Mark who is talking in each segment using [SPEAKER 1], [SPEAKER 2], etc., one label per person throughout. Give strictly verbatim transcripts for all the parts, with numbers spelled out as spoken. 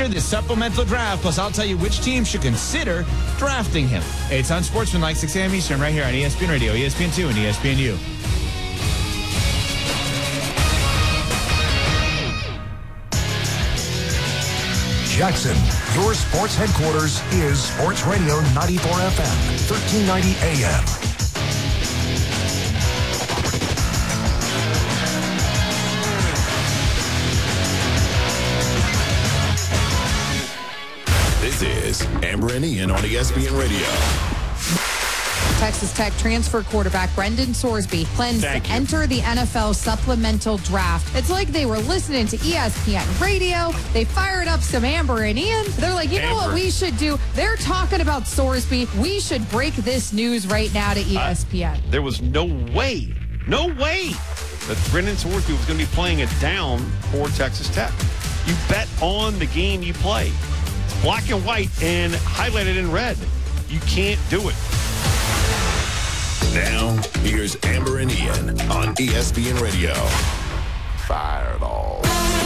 [SPEAKER 1] enter the supplemental draft. Plus, I'll tell you which team should consider drafting him. It's Unsportsmanlike, six a.m. Eastern, right here on E S P N Radio, E S P N two, and E S P N U.
[SPEAKER 2] Jackson, your sports headquarters is Sports Radio ninety-four F M, thirteen ninety A M.
[SPEAKER 3] This is Amber and Ian on E S P N Radio.
[SPEAKER 4] Texas Tech transfer quarterback Brendan Sorsby plans
[SPEAKER 5] Thank
[SPEAKER 4] to
[SPEAKER 5] you.
[SPEAKER 4] enter the N F L supplemental draft. It's like they were listening to E S P N radio. They fired up some Amber and Ian. They're like, you know
[SPEAKER 5] Amber.
[SPEAKER 4] what we should do? They're talking about Sorsby. We should break this news right now to E S P N.
[SPEAKER 5] Uh, there was no way, no way that Brendan Sorsby was going to be playing it down for Texas Tech. You bet on the game you play. It's black and white and highlighted in red. You can't do it.
[SPEAKER 3] Now, here's Amber and Ian on E S P N Radio. Fire it all.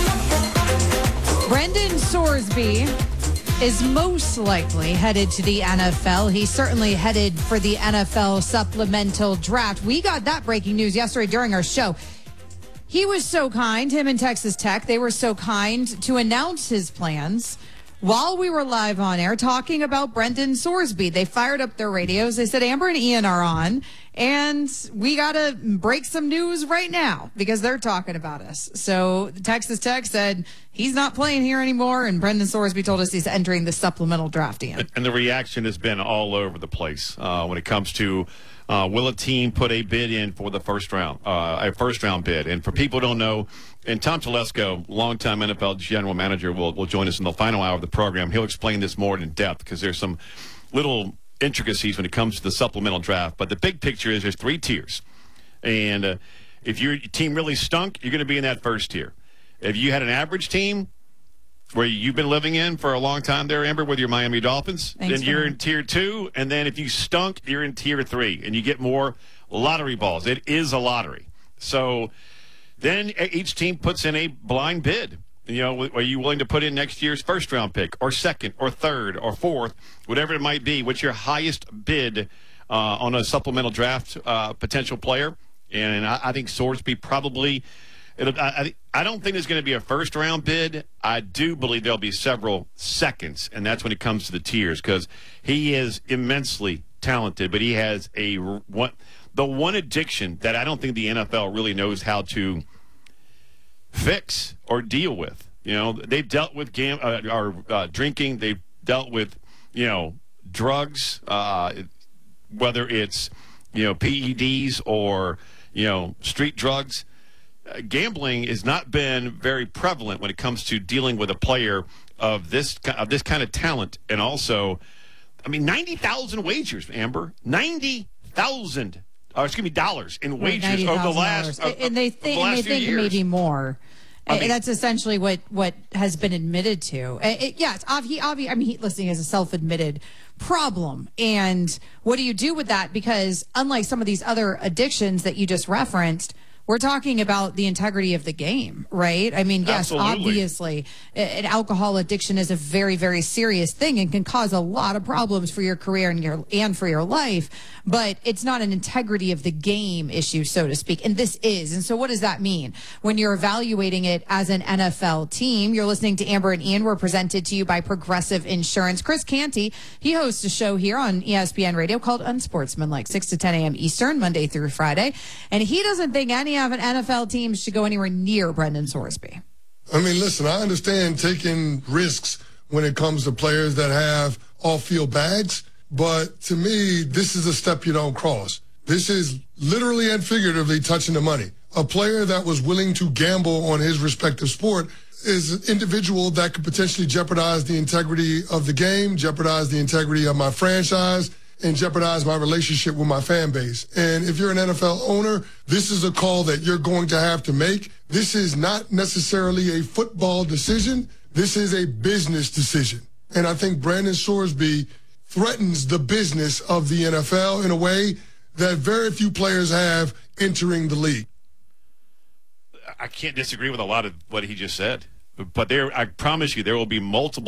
[SPEAKER 4] Brendan Sorsby is most likely headed to the N F L. He's certainly headed for the N F L supplemental draft. We got that breaking news yesterday during our show. He was so kind, him and Texas Tech, they were so kind to announce his plans while we were live on air talking about Brendan Sorsby. They fired up their radios. They said, Amber and Ian are on, and we got to break some news right now because they're talking about us. So Texas Tech said he's not playing here anymore, and Brendan Sorsby told us he's entering the supplemental draft, Ian.
[SPEAKER 5] And the reaction has been all over the place uh, when it comes to uh, will a team put a bid in for the first round, uh, a first round bid. And for people who don't know, and Tom Telesco, longtime N F L general manager, will, will join us in the final hour of the program. He'll explain this more in depth because there's some little intricacies when it comes to the supplemental draft. But the big picture is there's three tiers. And uh, if your team really stunk, you're going to be in that first tier. If you had an average team where you've been living in for a long time there, Amber, with your Miami Dolphins,
[SPEAKER 4] Thanks,
[SPEAKER 5] then you're
[SPEAKER 4] man.
[SPEAKER 5] in tier two. And then if you stunk, you're in tier three. And you get more lottery balls. It is a lottery. So then each team puts in a blind bid. You know, are you willing to put in next year's first round pick or second or third or fourth, whatever it might be? What's your highest bid uh, on a supplemental draft uh, potential player? And I, I think Sorsby probably it'll, I, I don't think there's going to be a first round bid. I do believe there'll be several seconds, and that's when it comes to the tiers because he is immensely talented, but he has a one, the one addiction that I don't think the N F L really knows how to fix or deal with. You know, they've dealt with gam- uh, or uh, drinking. They've dealt with, you know, drugs, uh, whether it's, you know, P E Ds or, you know, street drugs. Uh, gambling has not been very prevalent when it comes to dealing with a player of this of this kind of talent. And also, I mean, ninety thousand wagers, Amber. ninety thousand Oh, excuse me, dollars in wagers over the last, uh,
[SPEAKER 4] and they
[SPEAKER 5] of the
[SPEAKER 4] think,
[SPEAKER 5] last
[SPEAKER 4] and they
[SPEAKER 5] few
[SPEAKER 4] think
[SPEAKER 5] years.
[SPEAKER 4] maybe more.
[SPEAKER 5] I mean,
[SPEAKER 4] and that's essentially what, what has been admitted to. It, it, yeah, it's obvious. Obvi- I mean, he, listen, he has a self-admitted problem. And what do you do with that? Because unlike some of these other addictions that you just referenced, we're talking about the integrity of the game, right? I mean, yes,
[SPEAKER 5] Absolutely.
[SPEAKER 4] obviously, an alcohol addiction is a very, very serious thing and can cause a lot of problems for your career and your and for your life. But it's not an integrity of the game issue, so to speak. And this is. And so what does that mean? When you're evaluating it as an N F L team, you're listening to Amber and Ian. We're presented to you by Progressive Insurance. Chris Canty, he hosts a show here on E S P N Radio called Unsportsmanlike, six to ten a.m. Eastern, Monday through Friday. And he doesn't think any of an N F L team should go anywhere near Brendan Sorsby.
[SPEAKER 6] I mean, listen, I understand taking risks when it comes to players that have off-field bags, but to me, this is a step you don't cross. This is literally and figuratively touching the money. A player that was willing to gamble on his respective sport is an individual that could potentially jeopardize the integrity of the game, jeopardize the integrity of my franchise, and jeopardize my relationship with my fan base. And if you're an N F L owner, this is a call that you're going to have to make. This is not necessarily a football decision. This is a business decision. And I think Brendan Sorsby threatens the business of the N F L in a way that very few players have entering the league.
[SPEAKER 5] I can't disagree with a lot of what he just said. But there, I promise you, there will be multiple